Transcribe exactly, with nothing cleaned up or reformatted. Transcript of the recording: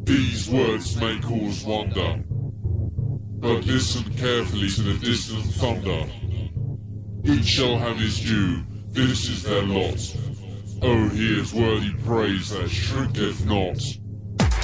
These words may cause wonder, but listen carefully to the distant thunder. Each shall have his due, this is their lot. Oh, he is worthy praise that shrinketh not.